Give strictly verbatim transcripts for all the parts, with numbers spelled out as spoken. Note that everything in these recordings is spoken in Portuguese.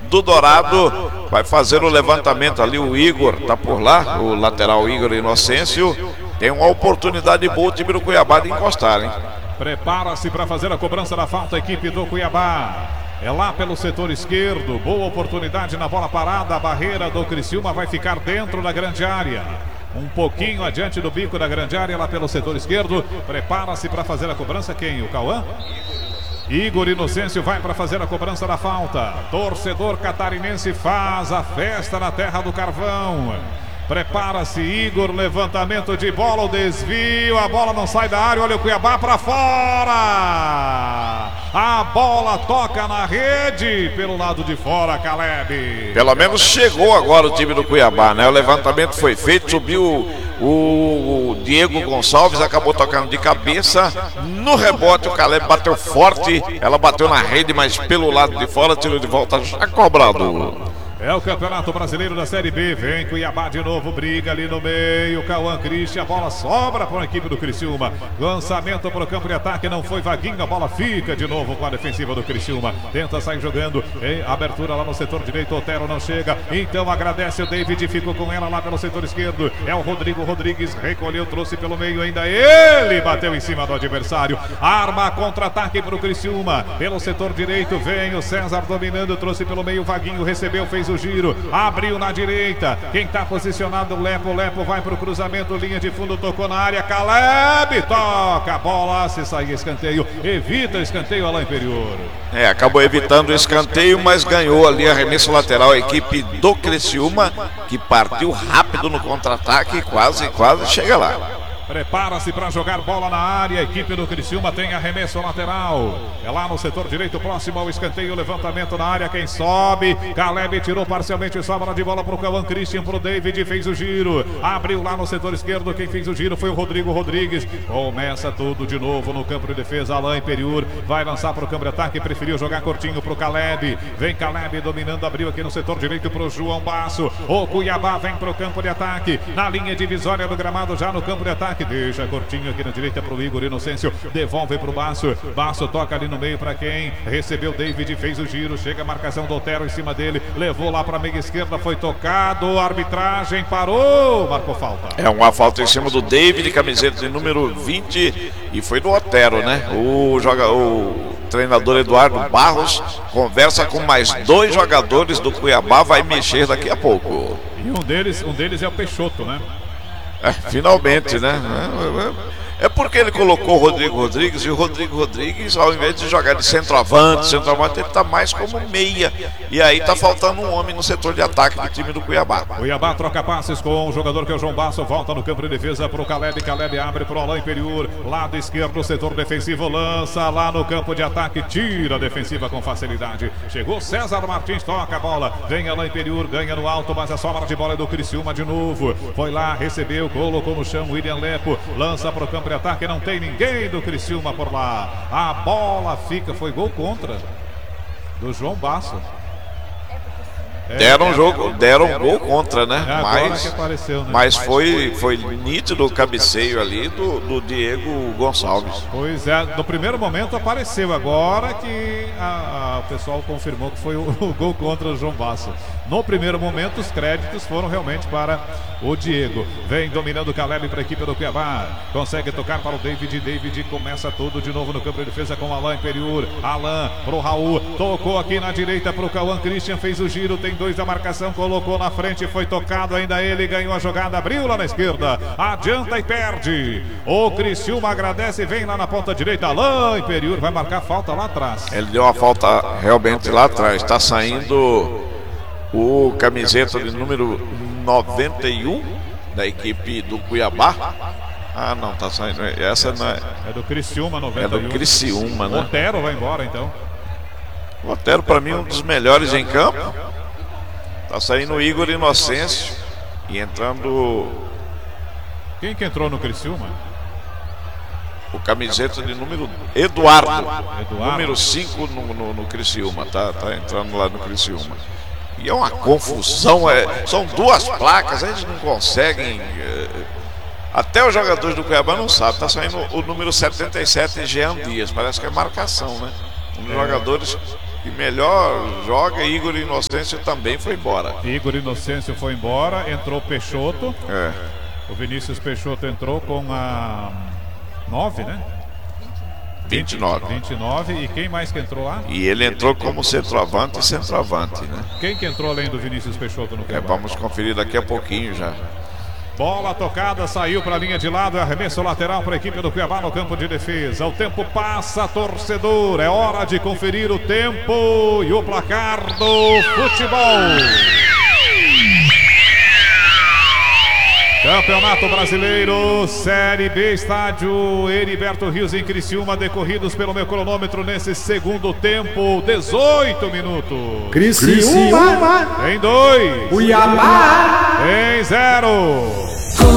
do Dourado. Vai fazer o levantamento ali, o Igor tá por lá, o lateral Igor Inocêncio. Tem uma oportunidade boa o time do Cuiabá de encostar, hein? Prepara-se para fazer a cobrança da falta a equipe do Cuiabá. É lá pelo setor esquerdo, boa oportunidade na bola parada, a barreira do Criciúma vai ficar dentro da grande área. Um pouquinho adiante do bico da grande área, lá pelo setor esquerdo. Prepara-se para fazer a cobrança quem? O Cauã? Igor Inocêncio vai para fazer a cobrança da falta. Torcedor catarinense faz a festa na terra do carvão. Prepara-se Igor, levantamento de bola, o desvio, a bola não sai da área, olha o Cuiabá para fora. A bola toca na rede pelo lado de fora, Caleb. Pelo menos chegou agora o time do Cuiabá, né? O levantamento foi feito, subiu o, o Diego Gonçalves, acabou tocando de cabeça. No rebote o Caleb bateu forte, ela bateu na rede, mas pelo lado de fora, tirou de volta já cobrado. É o Campeonato Brasileiro da Série B. Vem Cuiabá de novo, briga ali no meio. Cauã Christian, a bola sobra para a equipe do Criciúma. Lançamento para o campo de ataque, não foi Vaguinho. A bola fica de novo com a defensiva do Criciúma. Tenta sair jogando em abertura lá no setor direito. Otero não chega, então agradece o David. Ficou com ela lá pelo setor esquerdo. É o Rodrigo Rodrigues, recolheu, trouxe pelo meio. Ainda ele bateu em cima do adversário. Arma contra-ataque para o Criciúma. Pelo setor direito vem o César dominando, trouxe pelo meio. Vaguinho recebeu, fez o giro, abriu na direita. Quem está posicionado? O Lepo. Lepo vai para o cruzamento, linha de fundo, tocou na área. Caleb toca a bola, se sair escanteio, evita o escanteio lá inferior. É, acabou evitando o escanteio, mas ganhou ali arremesso lateral a equipe do Criciúma, que partiu rápido no contra-ataque, quase, quase chega lá. Prepara-se para jogar bola na área. A equipe do Criciúma tem arremesso lateral. É lá no setor direito, próximo ao escanteio. Levantamento na área. Quem sobe? Caleb tirou parcialmente. Sobra de bola para o Cauã Christian. Para o David. Fez o giro. Abriu lá no setor esquerdo. Quem fez o giro foi o Rodrigo Rodrigues. Começa tudo de novo no campo de defesa. Alain Periur vai lançar para o campo de ataque. Preferiu jogar curtinho para o Caleb. Vem Caleb dominando. Abriu aqui no setor direito para o João Basso. O Cuiabá vem para o campo de ataque. Na linha divisória do gramado, já no campo de ataque. Deixa curtinho aqui na direita para o Igor Inocêncio. Devolve para o Basso. Basso toca ali no meio para quem? Recebeu David, fez o giro. Chega a marcação do Otero em cima dele. Levou lá para a meia esquerda. Foi tocado. Arbitragem parou. Marcou falta. É uma falta em cima do David, camiseta de número vinte. E foi do Otero, né? O jogador. O treinador Eduardo Barros conversa com mais dois jogadores do Cuiabá. Vai mexer daqui a pouco. E um deles, um deles é o Peixoto, né? É, finalmente, né? É porque ele colocou o Rodrigo Rodrigues, e o Rodrigo Rodrigues, ao invés de jogar de centroavante, centroavante, ele está mais como meia. E aí está faltando um homem no setor de ataque do time do Cuiabá. Cuiabá troca passes com o jogador que é o João Basso. Volta no campo de defesa para o Caleb. Caleb abre para o Alain Periur. Lado esquerdo, setor defensivo. Lança lá no campo de ataque. Tira a defensiva com facilidade. Chegou César Martins, toca a bola. Vem Alain Periur, ganha no alto, mas a sobra de bola é do Criciúma de novo. Foi lá, recebeu, colocou no chão. William Lepo lança para o campo de ataque, não tem ninguém do Criciúma por lá. A bola fica, foi gol contra do João Basso. É, deram um jogo, deram um gol contra, né? É mas apareceu, né? mas foi, foi nítido o cabeceio ali do, do Diego Gonçalves. Pois é, no primeiro momento apareceu, agora que a, a, o pessoal confirmou que foi o, o gol contra o João Basso. No primeiro momento os créditos foram realmente para o Diego. Vem dominando o Caleb para a equipe do Cuiabá. Consegue tocar para o David. David começa tudo de novo no campo de defesa com Alain Periur. Alain para o Raul. Tocou aqui na direita para o Cauã Christian. Fez o giro. Tem dois da marcação. Colocou na frente. Foi tocado ainda ele. Ganhou a jogada. Abriu lá na esquerda. Adianta e perde. O Criciúma agradece. Vem lá na ponta direita. Alain Periur vai marcar falta lá atrás. Ele deu uma falta realmente lá atrás. Está saindo o camiseta de número noventa e um da equipe do Cuiabá. Ah, não, tá saindo. Essa não é. É do Criciúma, noventa e um. É do Criciúma, né? O Otero vai embora então. O Otero, para mim, um dos melhores em campo. Tá saindo o Igor Inocêncio e entrando. Quem que entrou no Criciúma? O camiseta de número Eduardo. Eduardo. Número cinco no, no, no Criciúma. Tá, tá entrando lá no Criciúma. E é uma confusão, é, são duas placas, eles não conseguem. É, até os jogadores do Cuiabá não sabem. Está saindo o número setenta e sete, Jean Dias, parece que é marcação, né? Um dos jogadores que melhor joga. Igor Inocêncio também foi embora. Igor Inocêncio foi embora, entrou Peixoto. É. O Vinícius Peixoto entrou com a nove, né? vinte e nove. vinte e nove. E quem mais que entrou lá? E ele entrou como centroavante e centroavante, né? Quem que entrou além do Vinícius Peixoto no é, Vamos conferir daqui a pouquinho já. Bola tocada, saiu para a linha de lado, arremesso lateral para a equipe do Cuiabá no campo de defesa. O tempo passa, torcedor, é hora de conferir o tempo e o placar do futebol. Campeonato Brasileiro, Série B, estádio Heriberto Rios em Criciúma, decorridos pelo meu cronômetro nesse segundo tempo, dezoito minutos. Criciúma em dois, Cuiabá em zero.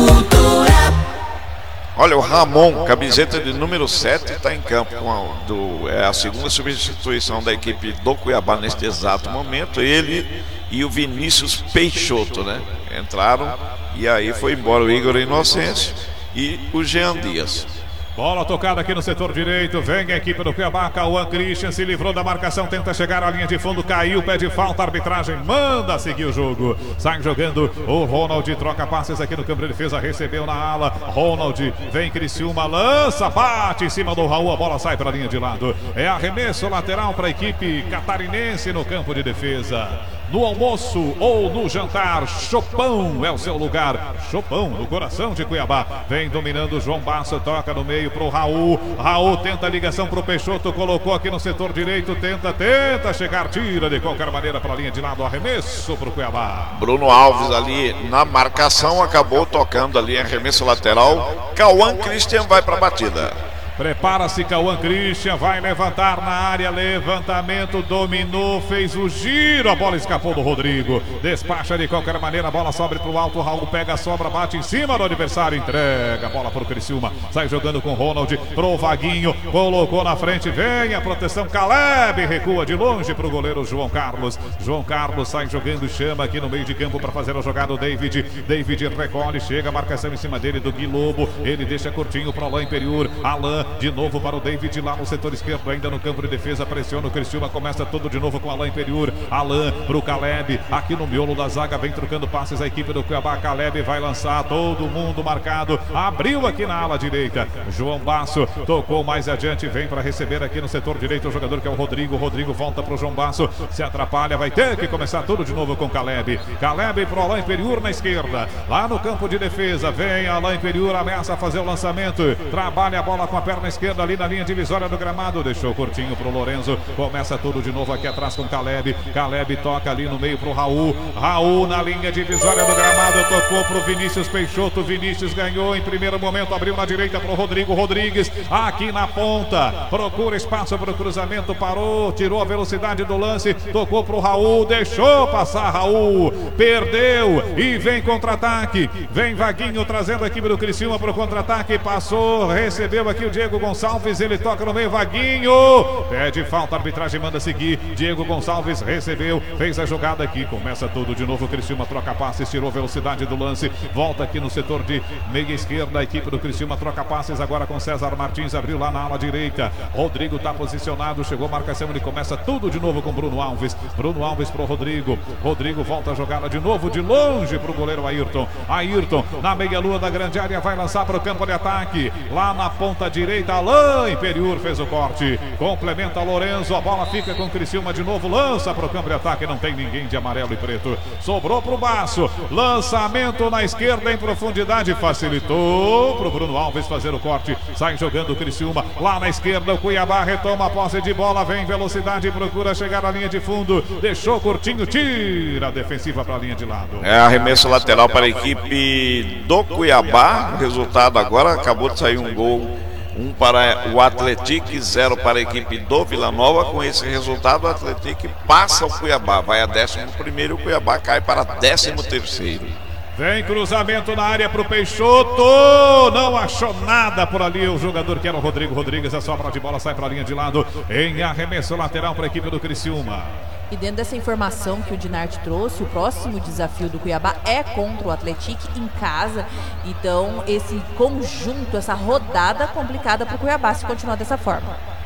Olha, o Ramon, camiseta de número sete, está em campo com a, do, é a segunda substituição da equipe do Cuiabá neste exato momento. Ele e o Vinícius Peixoto, né? Entraram e aí foi embora o Igor Inocêncio e o Jean Dias. Bola tocada aqui no setor direito, vem a equipe do Cuiabá, Cauã Christian se livrou da marcação, tenta chegar à linha de fundo, caiu, pede falta, arbitragem manda seguir o jogo, sai jogando o Ronald, troca passes aqui no campo de defesa, recebeu na ala, Ronald, vem Criciúma, lança, bate em cima do Raul, a bola sai para a linha de lado, é arremesso lateral para a equipe catarinense no campo de defesa. No almoço ou no jantar, Chopão é o seu lugar. Chopão, no coração de Cuiabá. Vem dominando o João Basso, toca no meio pro Raul. Raul tenta a ligação pro Peixoto, colocou aqui no setor direito, tenta, tenta chegar, tira de qualquer maneira para a linha de lado, arremesso pro Cuiabá. Bruno Alves ali na marcação, acabou tocando ali, arremesso lateral. Cauã Christian vai para a batida. Prepara-se Cauã Christian, vai levantar na área, levantamento, dominou, fez o giro, a bola escapou do Rodrigo, despacha de qualquer maneira, a bola sobe pro alto, Raul pega a sobra, bate em cima do adversário, entrega a bola pro Criciúma, sai jogando com Ronald, pro Vaguinho, colocou na frente, vem a proteção, Caleb recua de longe pro goleiro João Carlos, João Carlos sai jogando, chama aqui no meio de campo para fazer a jogada, o David, David recolhe, chega a marcação em cima dele do Gui Lobo, ele deixa curtinho pro Alain Imperiur, Alain de novo para o David lá no setor esquerdo, ainda no campo de defesa, pressiona o Criciúma, começa tudo de novo com Alain Imperiur, Alain pro Caleb, aqui no miolo da zaga, vem trocando passes a equipe do Cuiabá, Caleb vai lançar, todo mundo marcado, abriu aqui na ala direita, João Basso tocou mais adiante, vem para receber aqui no setor direito o jogador que é o Rodrigo, Rodrigo volta pro João Basso, se atrapalha, vai ter que começar tudo de novo com Caleb, Caleb pro Alain Imperiur na esquerda, lá no campo de defesa, vem Alain Imperiur, ameaça fazer o lançamento, trabalha a bola com a perna esquerda ali na linha divisória do gramado, deixou curtinho pro Lorenzo, começa tudo de novo aqui atrás com Caleb, Caleb toca ali no meio pro Raul, Raul na linha divisória do gramado, tocou pro Vinícius Peixoto, Vinícius ganhou em primeiro momento, abriu na direita pro Rodrigo Rodrigues, aqui na ponta, procura espaço pro cruzamento, parou, tirou a velocidade do lance, tocou pro Raul, deixou passar Raul, perdeu e vem contra-ataque, vem Vaguinho trazendo a equipe do Criciúma pro contra-ataque, passou, recebeu aqui o Diego Gonçalves, ele toca no meio, Vaguinho, pede falta, a arbitragem manda seguir, Diego Gonçalves recebeu, fez a jogada aqui, começa tudo de novo, Criciúma troca passes, tirou velocidade do lance, volta aqui no setor de meia esquerda, a equipe do Criciúma troca passes agora com César Martins, abriu lá na ala direita, Rodrigo tá posicionado, chegou a marcação, ele começa tudo de novo com Bruno Alves, Bruno Alves pro Rodrigo, Rodrigo volta a jogada de novo, de longe pro goleiro Ayrton, Ayrton na meia lua da grande área, vai lançar pro campo de ataque, lá na ponta direita, Alain Imperiur fez o corte, complementa Lorenzo, a bola fica com Criciúma de novo, lança para o campo de ataque, não tem ninguém de amarelo e preto, sobrou para o Basso, lançamento na esquerda em profundidade, facilitou para o Bruno Alves fazer o corte, sai jogando o Criciúma, lá na esquerda o Cuiabá retoma a posse de bola, vem velocidade, procura chegar à linha de fundo, deixou curtinho, tira a defensiva para a linha de lado. É arremesso lateral para a equipe do Cuiabá, o resultado agora, acabou de sair um gol, um para o Atlético, zero para a equipe do Vila Nova. Com esse resultado, o Atlético passa o Cuiabá, vai a décimo primeiro, o Cuiabá cai para décimo terceiro. Vem cruzamento na área para o Peixoto, não achou nada por ali o jogador que era o Rodrigo Rodrigues, a sobra de bola sai para a linha de lado, em arremesso lateral para a equipe do Criciúma. E dentro dessa informação que o Dinarte trouxe, o próximo desafio do Cuiabá é contra o Atlético em casa. Então esse conjunto, essa rodada complicada para o Cuiabá se continuar dessa forma.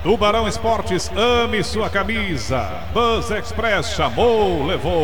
Tubarão Esportes, ame sua camisa. Bus Express chamou, levou.